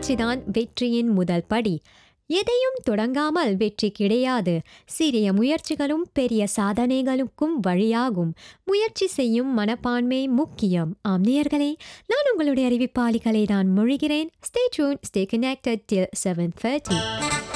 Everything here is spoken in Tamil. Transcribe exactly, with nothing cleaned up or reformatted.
முயற்சிதான் வெற்றியின் முதல் படி. எதையும் தொடங்காமல் வெற்றி கிடையாது. சிறிய முயற்சிகளும் பெரிய சாதனைகளுக்கும் வழியாகும். முயற்சி செய்யும் மனப்பான்மை முக்கியம். ஆம் நேயர்களே, நான் உங்களுடைய அறிவிப்பாளிகளை நான் மொழிகிறேன். Stay tuned, stay connected till seven thirty.